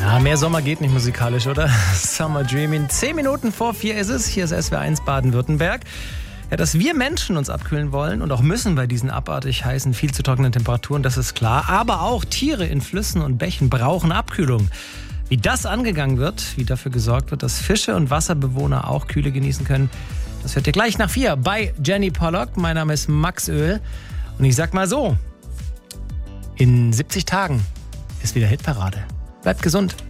Ja, mehr Sommer geht nicht musikalisch, oder? Summer Dreaming. 10 Minuten vor 4 ist es. Hier ist SWR1 Baden-Württemberg. Ja, dass wir Menschen uns abkühlen wollen und auch müssen bei diesen abartig heißen, viel zu trockenen Temperaturen, das ist klar. Aber auch Tiere in Flüssen und Bächen brauchen Abkühlung. Wie das angegangen wird, wie dafür gesorgt wird, dass Fische und Wasserbewohner auch Kühle genießen können, das hört ihr gleich nach 4 bei Jenny Pollock. Mein Name ist Max Öl. Und ich sag mal so, in 70 Tagen ist wieder Hitparade. Bleibt gesund.